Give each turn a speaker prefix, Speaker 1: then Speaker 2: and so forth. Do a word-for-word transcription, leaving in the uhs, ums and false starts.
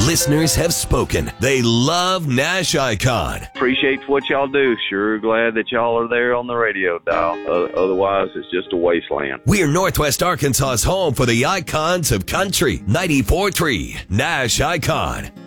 Speaker 1: Listeners have spoken. They love Nash Icon.
Speaker 2: Appreciate what y'all do. Sure glad that y'all are there on the radio dial. Uh, otherwise, it's just a wasteland.
Speaker 1: We're Northwest Arkansas's home for the icons of country. ninety-four point three Nash Icon.